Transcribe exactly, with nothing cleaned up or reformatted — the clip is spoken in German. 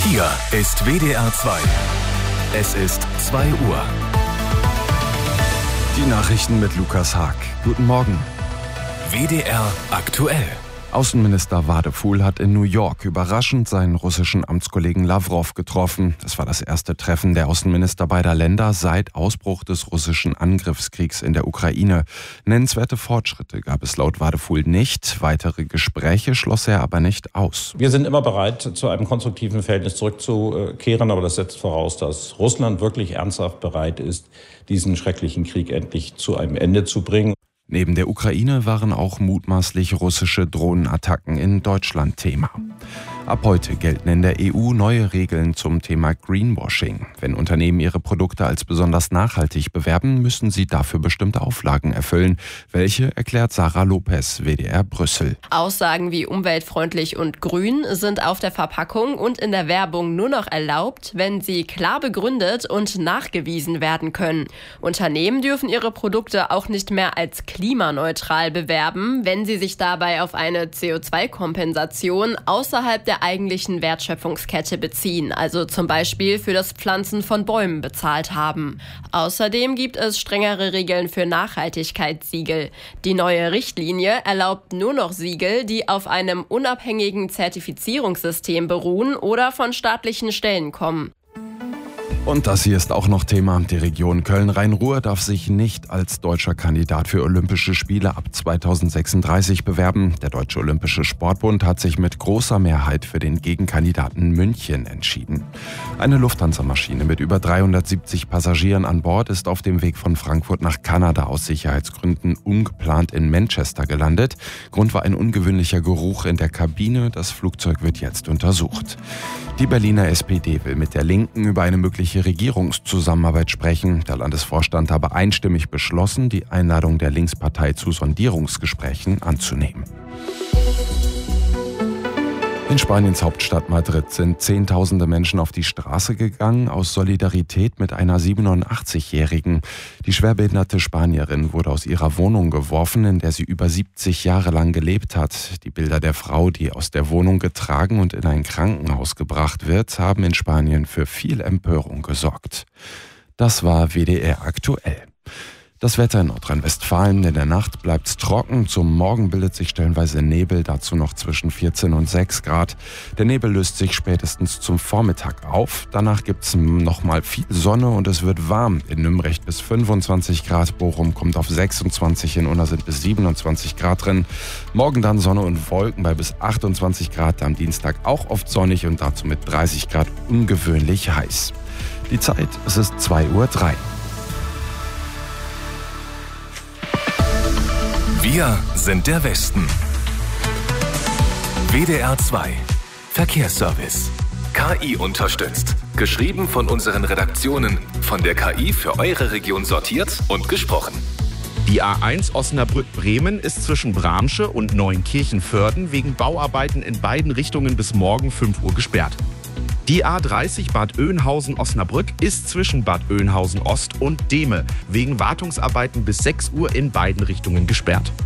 Hier ist W D R zwei. Es ist zwei Uhr. Die Nachrichten mit Lukas Haag. Guten Morgen. W D R aktuell. Außenminister Wadefuhl hat in New York überraschend seinen russischen Amtskollegen Lawrow getroffen. Es war das erste Treffen der Außenminister beider Länder seit Ausbruch des russischen Angriffskriegs in der Ukraine. Nennenswerte Fortschritte gab es laut Wadefuhl nicht. Weitere Gespräche schloss er aber nicht aus. Wir sind immer bereit, zu einem konstruktiven Verhältnis zurückzukehren, aber das setzt voraus, dass Russland wirklich ernsthaft bereit ist, diesen schrecklichen Krieg endlich zu einem Ende zu bringen. Neben der Ukraine waren auch mutmaßlich russische Drohnenattacken in Deutschland Thema. Ab heute gelten in der E U neue Regeln zum Thema Greenwashing. Wenn Unternehmen ihre Produkte als besonders nachhaltig bewerben, müssen sie dafür bestimmte Auflagen erfüllen. Welche, erklärt Sarah Lopez, W D R Brüssel. Aussagen wie umweltfreundlich und grün sind auf der Verpackung und in der Werbung nur noch erlaubt, wenn sie klar begründet und nachgewiesen werden können. Unternehmen dürfen ihre Produkte auch nicht mehr als klimaneutral bewerben, wenn sie sich dabei auf eine C O zwei Kompensation außerhalb der eigentlichen Wertschöpfungskette beziehen, also zum Beispiel für das Pflanzen von Bäumen bezahlt haben. Außerdem gibt es strengere Regeln für Nachhaltigkeitssiegel. Die neue Richtlinie erlaubt nur noch Siegel, die auf einem unabhängigen Zertifizierungssystem beruhen oder von staatlichen Stellen kommen. Und das hier ist auch noch Thema. Die Region Köln-Rhein-Ruhr darf sich nicht als deutscher Kandidat für Olympische Spiele ab zweitausendsechsunddreißig bewerben. Der Deutsche Olympische Sportbund hat sich mit großer Mehrheit für den Gegenkandidaten München entschieden. Eine Lufthansa-Maschine mit über dreihundertsiebzig Passagieren an Bord ist auf dem Weg von Frankfurt nach Kanada aus Sicherheitsgründen ungeplant in Manchester gelandet. Grund war ein ungewöhnlicher Geruch in der Kabine. Das Flugzeug wird jetzt untersucht. Die Berliner S P D will mit der Linken über eine mögliche Regierungszusammenarbeit sprechen. Der Landesvorstand habe einstimmig beschlossen, die Einladung der Linkspartei zu Sondierungsgesprächen anzunehmen. In Spaniens Hauptstadt Madrid sind Zehntausende Menschen auf die Straße gegangen, aus Solidarität mit einer siebenundachtzigjährigen. Die schwerbehinderte Spanierin wurde aus ihrer Wohnung geworfen, in der sie über siebzig Jahre lang gelebt hat. Die Bilder der Frau, die aus der Wohnung getragen und in ein Krankenhaus gebracht wird, haben in Spanien für viel Empörung gesorgt. Das war W D R aktuell. Das Wetter in Nordrhein-Westfalen: In der Nacht bleibt's trocken, zum Morgen bildet sich stellenweise Nebel, dazu noch zwischen vierzehn und sechs Grad. Der Nebel löst sich spätestens zum Vormittag auf, danach gibt's nochmal viel Sonne und es wird warm. In Nümbrecht bis fünfundzwanzig Grad, Bochum kommt auf sechsundzwanzig, in Unna sind bis siebenundzwanzig Grad drin. Morgen dann Sonne und Wolken bei bis achtundzwanzig Grad, am Dienstag auch oft sonnig und dazu mit dreißig Grad ungewöhnlich heiß. Die Zeit, es ist zwei Uhr drei. Wir sind der Westen. W D R zwei. Verkehrsservice. K I unterstützt. Geschrieben von unseren Redaktionen. Von der K I für eure Region sortiert und gesprochen. Die A eins Osnabrück-Bremen ist zwischen Bramsche und Neunkirchen-Vörden wegen Bauarbeiten in beiden Richtungen bis morgen fünf Uhr gesperrt. Die A dreißig Bad Oeynhausen-Osnabrück ist zwischen Bad Oeynhausen-Ost und Dehme wegen Wartungsarbeiten bis sechs Uhr in beiden Richtungen gesperrt.